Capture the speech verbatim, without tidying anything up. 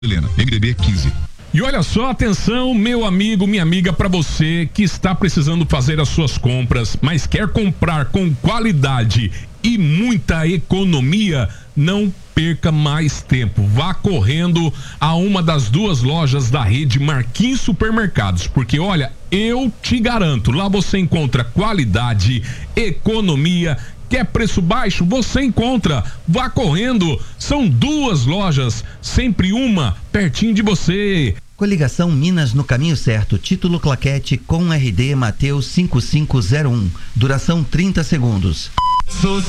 Helena, M D B quinze. E olha só, atenção, meu amigo, minha amiga, para você que está precisando fazer as suas compras, mas quer comprar com qualidade e muita economia, não perca mais tempo. Vá correndo a uma das duas lojas da rede Marquinhos Supermercados, porque olha, eu te garanto, lá você encontra qualidade, economia. Quer preço baixo? Você encontra. Vá correndo. São duas lojas, sempre uma pertinho de você. Coligação Minas no caminho certo. Título claquete com R D Mateus cinco cinco zero um. Duração trinta segundos.